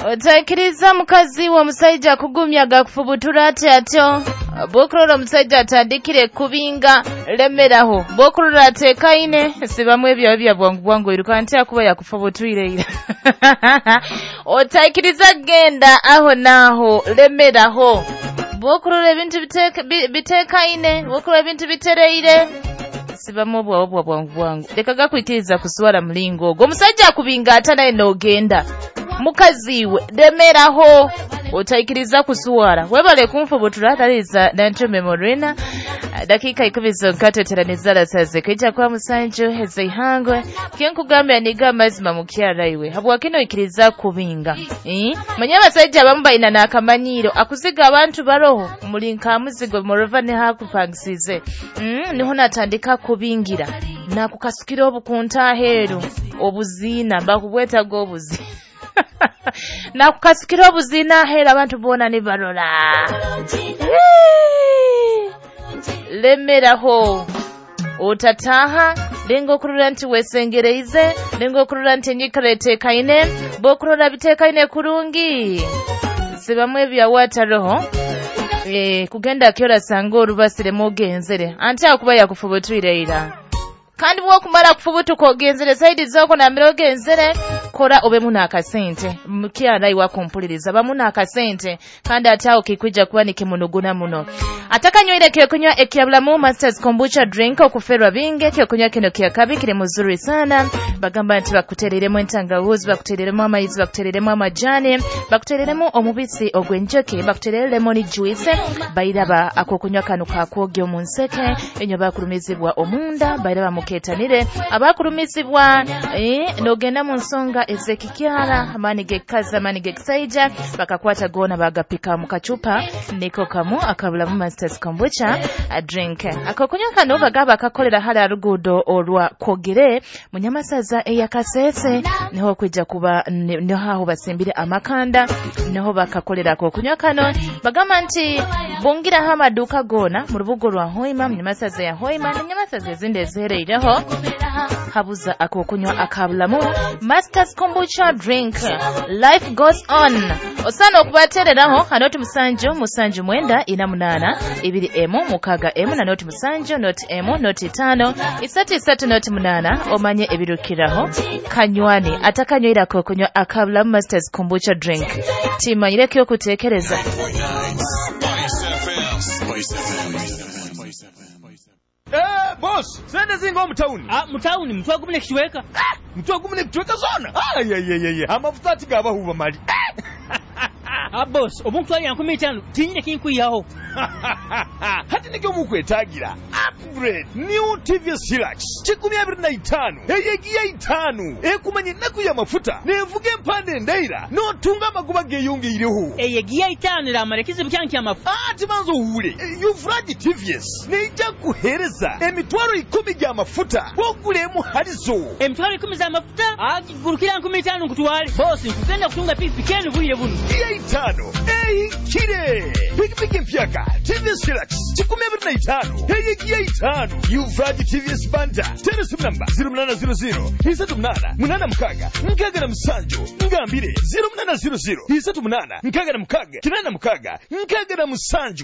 Otaikiriza mukazi wa musajja kugumya gakufubutura atyo bokulola musajja atandikire kubinga lemeraho bokulola atekaine sibamu ebyo bya bwangu iruka nti akuba yakufubutwire ira otaikiriza genda aho naho lemeraho bokulola ebintu bitekaine bokulola ebintu bitereire sibamu bwangu lekaga kwitiriza kuswala mlingo ogwo musajja akubinga atanaye n'ogenda mukaziwe demeraho otaikiriza kusuwara webale kumfubutura ataliza nancho memorina dakika ikubizo nkatoteraniza lasaze kija kwa musanjo heze ihangwe kyenkugambya niga mazima mukyala iwe habwa kino ikiriza kubinga manya basajja bambaina nakamanyiro akuziga abantu baroho mulinka muzigo morova ne hakupangisize niho natandika kubingira nakukasukira obukunta heru obuzina bakubweta go obuzina nakukasukira obuzina hera abantu bona ne barola lemeraho otataha lengo kurura nti wesengereize lengo kurura nti nyikarete kaine bokurura bitekaine kurungi sibamwe byawata roho kugenda kyola sango olubasire mogenzere anti akuba yakufubutwire ira kandi bwokumala kufubutuka ogenzere saidi zoko na miro genzere kora obe muna akasente mukyala iwa kumpuliriza bamuna akasente kandi atao kikuja kuba nikimunuguna muno atakanywire kyo kunywa ekyabulamu Masters kombucha drink okuferwa binge kyo kunywa kino kya kabi kiri muzuri sana bagamba nti bakutereremu entangawuzi bakutereremu amaizi bakutereremu amajani bakutereremu omubisi ogwenjoke bakutereremu lemon juice bayiraba akokunywa kanu kakwogyo munseke enyo bakulumizibwa omunda bayiraba muketanire abakulumizibwa nogenda mu nsonga ezekikyala amanige kaza amanige kisaija bakakwata gona bagapika mu kacupa niko kamu akabulamu Masters kombucha drink akokunywa kano bagaba akakolera hala rugudo olwa kogere munyamasaza eyakasese niho kujja kuba niho aho basimbire amakanda niho bakakolera akokunywa kano bagamba nti bongira hamaduka gona mu rubugo lwa Hoima munyamasaza ya Hoima munyamasaza ezinde ezihereireho habuza akokunywa akabulamu Masters kombucha drink life goes on osana okubatereraho hanoti musanju mwenda ina munana ibiri emu mukaga emu na noti musanju noti emu noti tano isatu noti munana omanye ebirukiraho kanywani atakanywira akokunywa akabulamu Masters kombucha drink timanyireke okutekereza boss, sende zingo mtauni. Mtauni, mtuwa gumune kichweka. Mtuwa gumune kichweka zona. Amafuta ati gaba huwa mali. Boss, omuntu ali yankumi itanu, tinyine kinkwiyaho. Hati nikyo mukwetagira. Upgrade, new TVS Hilux. Chikumi abiri na itanu. Eyegiya itanu. Kumanye naku ya mafuta. Nevuge mpande ndaira. No tunga maguba geyonge iriho. Eyegiya itanu la marekizi bukyanki ya mafuta. Timanzo hure. Yufraji TVS. Neija kuhereza. Emitwaro 10 ya mafuta. Bogulemu harizo. Emitwaro 10 za mafuta? Gurukira yankumi itanu kutuwali. Boss, nkugenda kutunga pikipikeni buye bunu. Iya itanu. Kire. Pikipiki mpyaka. TVS Hilux. Chikumi abiri na itanu. Eyegiya itanu. Yufraji TVS Banda. Telesim number 0800 38 mukaga nkaga na musanjo ngambire 0800 38 nkaga na mukaga kinana mukaga nkaga na musanjo